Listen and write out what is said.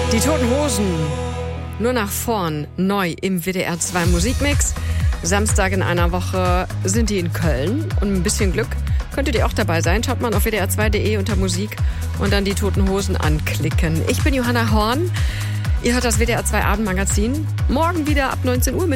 Die Toten Hosen, nur nach vorn, neu im WDR 2 Musikmix. Samstag in einer Woche sind die in Köln und mit ein bisschen Glück könntet ihr auch dabei sein. Schaut mal auf wdr2.de unter Musik und dann die Toten Hosen anklicken. Ich bin Johanna Horn. Ihr hört das WDR 2 Abendmagazin. Morgen wieder ab 19 Uhr mit